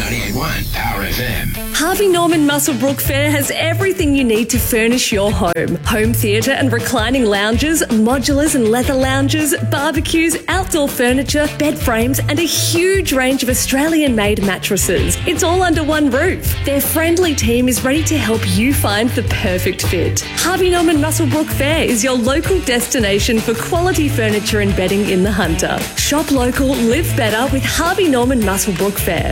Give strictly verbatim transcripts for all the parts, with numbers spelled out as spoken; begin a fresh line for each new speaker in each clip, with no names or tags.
ninety-eight point one Power F M.
Harvey Norman Muswellbrook Fair has everything you need to furnish your home. Home theatre and reclining lounges, modulars and leather lounges, barbecues, outdoor furniture, bed frames and a huge range of Australian-made mattresses. It's all under one roof. Their friendly team is ready to help you find the perfect fit. Harvey Norman Muswellbrook Fair is your local destination for quality furniture and bedding in the Hunter. Shop local, live better with Harvey Norman Muswellbrook Fair.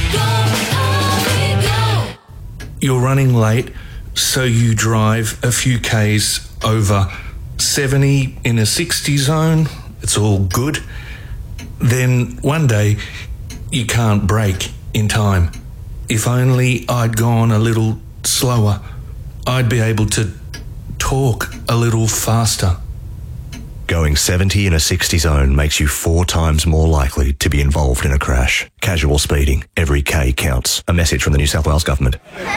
You're running late, so you drive a few Ks over seventy in a sixty zone. It's all good. Then one day, you can't brake in time. If only I'd gone a little slower, I'd be able to talk a little faster.
Going seventy in a sixty zone makes you four times more likely to be involved in a crash. Casual speeding. Every K counts. A message from the New South Wales Government.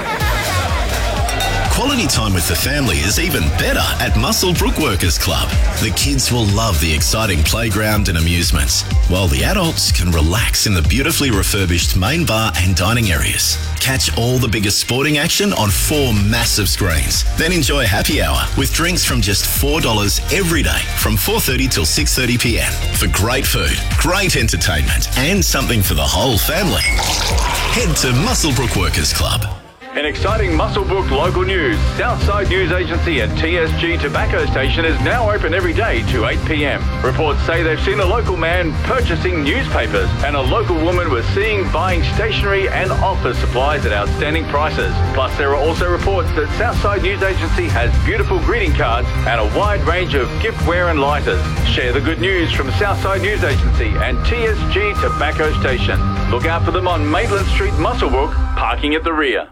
Quality time with the family is even better at Muswellbrook Workers Club. The kids will love the exciting playground and amusements, while the adults can relax in the beautifully refurbished main bar and dining areas. Catch all the biggest sporting action on four massive screens. Then enjoy happy hour with drinks from just four dollars every day from four thirty till six thirty p m for great food, great entertainment and something for the whole family. Head to Muswellbrook Workers Club.
In exciting Muswellbrook local news, Southside News Agency and T S G Tobacco Station is now open every day to eight p m. Reports say they've seen a local man purchasing newspapers and a local woman was seen buying stationery and office supplies at outstanding prices. Plus, there are also reports that Southside News Agency has beautiful greeting cards and a wide range of giftware and lighters. Share the good news from Southside News Agency and T S G Tobacco Station. Look out for them on Maitland Street, Muswellbrook, parking at the rear.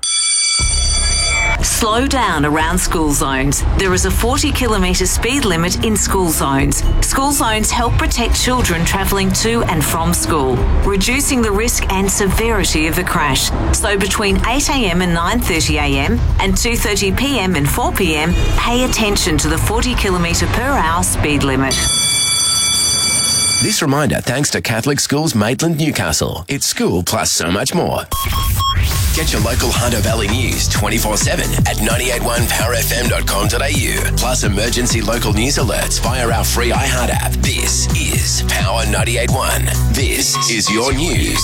Slow down around school zones. There is a forty kilometre speed limit in school zones. School zones help protect children travelling to and from school, reducing the risk and severity of a crash. So between eight a m and nine thirty a m and two thirty p m and four p m, pay attention to the forty kilometre per hour speed limit.
This reminder thanks to Catholic Schools Maitland Newcastle. It's school plus so much more. Get your local Hunter Valley news twenty-four seven at ninety-eight point one power f m dot com dot a u. Plus emergency local news alerts via our free iHeart app. This is Power ninety-eight point one. This is your news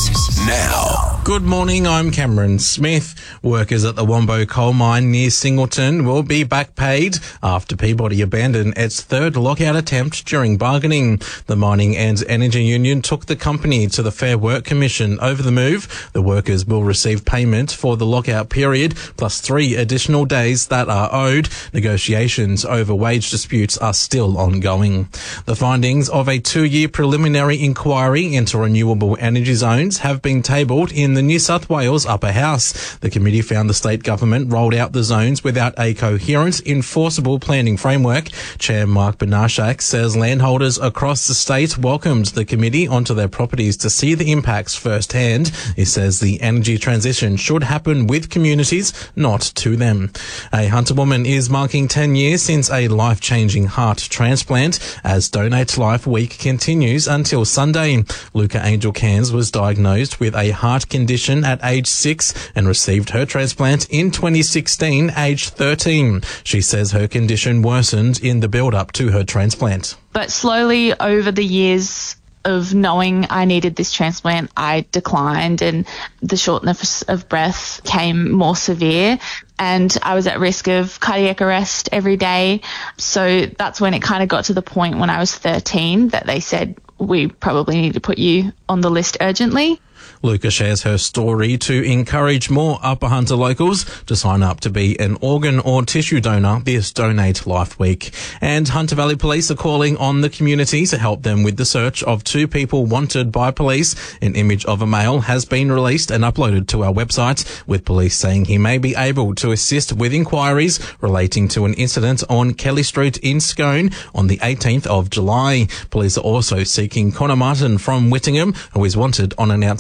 now.
Good morning, I'm Cameron Smith. Workers at the Wombo coal mine near Singleton will be back paid after Peabody abandoned its third lockout attempt during bargaining. The Mining and Energy Union took the company to the Fair Work Commission over the move. The workers will receive payment for the lockout period plus three additional days that are owed. Negotiations over wage disputes are still ongoing. The findings of a two-year preliminary inquiry into renewable energy zones have been tabled in the New South Wales Upper House. The committee found the state government rolled out the zones without a coherent, enforceable planning framework. Chair Mark Benashak says landholders across the state welcomed the committee onto their properties to see the impacts firsthand. He says the energy transition should happen with communities, not to them. A Hunter woman is marking ten years since a life-changing heart transplant as Donate Life Week continues until Sunday. Luca Angel Cairns was diagnosed with a heart condition at age six and received her transplant in twenty sixteen, age thirteen. She says her condition worsened in the build-up to her transplant.
But slowly over the years of knowing I needed this transplant, I declined and the shortness of breath came more severe and I was at risk of cardiac arrest every day. So that's when it kind of got to the point when I was thirteen that they said, we probably need to put you on the list urgently.
Luca shares her story to encourage more Upper Hunter locals to sign up to be an organ or tissue donor this Donate Life Week. And Hunter Valley Police are calling on the community to help them with the search of two people wanted by police. An image of a male has been released and uploaded to our website, with police saying he may be able to assist with inquiries relating to an incident on Kelly Street in Scone on the eighteenth of July. Police are also seeking Connor Martin from Whittingham, who is wanted on an outstanding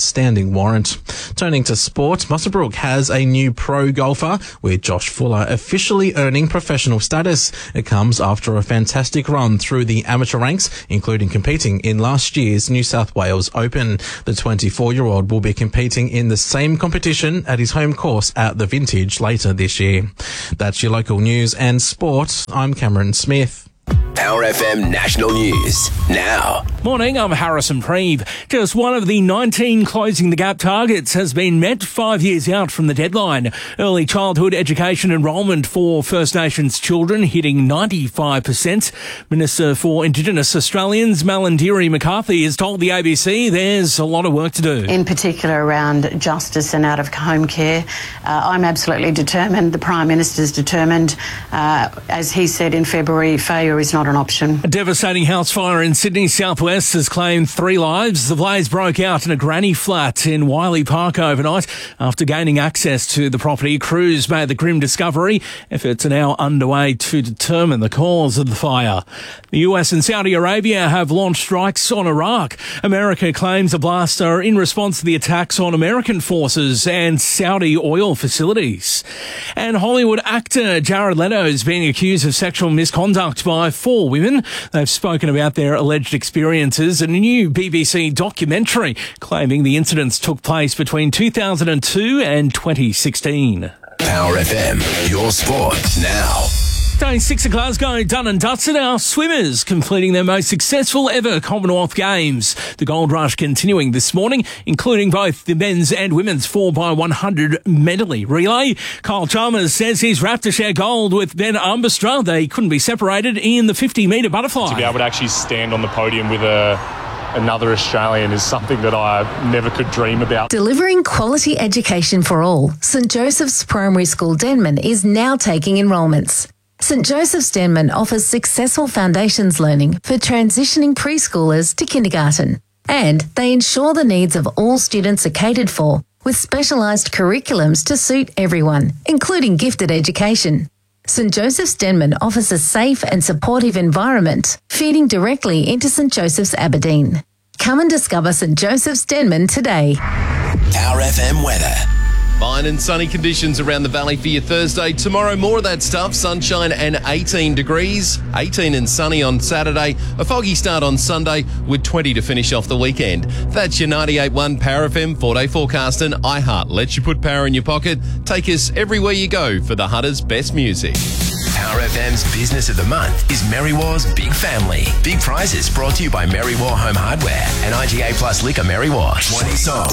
outstanding warrant. Turning to sport, Muswellbrook has a new pro golfer, with Josh Fuller officially earning professional status. It comes after a fantastic run through the amateur ranks, including competing in last year's New South Wales Open. The twenty-four-year-old will be competing in the same competition at his home course at the Vintage later this year. That's your local news and sport. I'm Cameron Smith.
Power F M National News now.
Morning, I'm Harrison Preeve. Just one of the nineteen Closing the Gap targets has been met five years out from the deadline. Early childhood education enrolment for First Nations children hitting ninety-five percent. Minister for Indigenous Australians, Malandiri McCarthy, has told the A B C there's a lot of work to do.
In particular around justice and out-of-home care. Uh, I'm absolutely determined. The Prime Minister's determined. Uh, as he said in February, failure is not an option.
A devastating house fire in Sydney's southwest has claimed three lives. The blaze broke out in a granny flat in Wiley Park overnight. After gaining access to the property, crews made the grim discovery. Efforts are now underway to determine the cause of the fire. The U S and Saudi Arabia have launched strikes on Iraq. America claims the blasts are in response to the attacks on American forces and Saudi oil facilities. And Hollywood actor Jared Leto is being accused of sexual misconduct by four women. They've spoken about their alleged experiences in a new B B C documentary claiming the incidents took place between two thousand two and twenty sixteen.
Power F M, your sport now.
Day six of Glasgow done and dusted. Our swimmers completing their most successful ever Commonwealth Games. The gold rush continuing this morning, including both the men's and women's four by one hundred medley relay. Kyle Chalmers says he's wrapped to share gold with Ben Armbruster. They couldn't be separated in the fifty metre butterfly.
To be able to actually stand on the podium with a another Australian is something that I never could dream about.
Delivering quality education for all, St Joseph's Primary School Denman is now taking enrolments. St Joseph's Denman offers successful foundations learning for transitioning preschoolers to kindergarten, and they ensure the needs of all students are catered for with specialised curriculums to suit everyone, including gifted education. St Joseph's Denman offers a safe and supportive environment, feeding directly into St Joseph's Aberdeen. Come and discover St Joseph's Denman today.
Power F M weather.
Fine and sunny conditions around the valley for your Thursday. Tomorrow, more of that stuff. Sunshine and eighteen degrees. eighteen and sunny on Saturday. A foggy start on Sunday with twenty to finish off the weekend. That's your ninety-eight point one Power F M four-day forecast, and iHeart lets you put power in your pocket. Take us everywhere you go for the Hunter's best music.
Power F M's Business of the Month is Merrywar's Big Family. Big prizes brought to you by Merrywar Home Hardware and I G A Plus Liquor Merrywar. twenty songs.